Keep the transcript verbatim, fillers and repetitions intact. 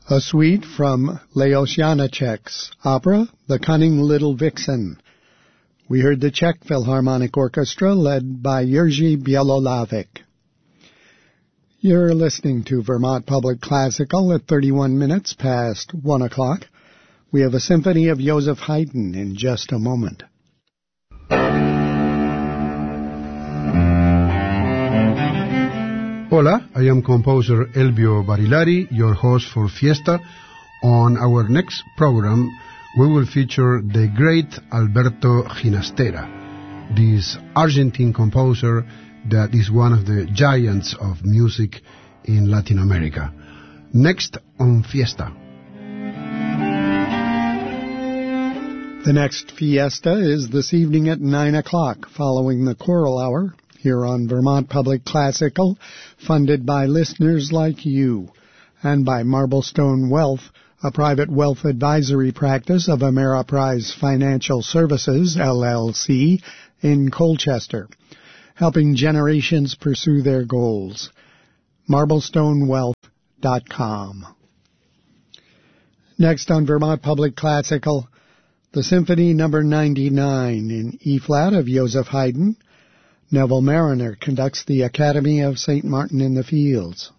A suite from Leos Janáček's opera, The Cunning Little Vixen. We heard the Czech Philharmonic Orchestra led by Jiří Bělohlávek. You're listening to Vermont Public Classical at thirty-one minutes past one o'clock. We have a symphony of Joseph Haydn in just a moment. Hola, I am composer Elvio Barilari, your host for Fiesta. On our next program, we will feature the great Alberto Ginastera, this Argentine composer that is one of the giants of music in Latin America. Next on Fiesta. The next Fiesta is this evening at nine o'clock, following the choral hour, here on Vermont Public Classical, funded by listeners like you, and by Marblestone Wealth, a private wealth advisory practice of Ameriprise Financial Services, L L C, in Colchester, helping generations pursue their goals. marblestone wealth dot com. Next on Vermont Public Classical, the Symphony Number ninety-nine in E-flat of Joseph Haydn. Neville Mariner conducts the Academy of Saint Martin in the Fields.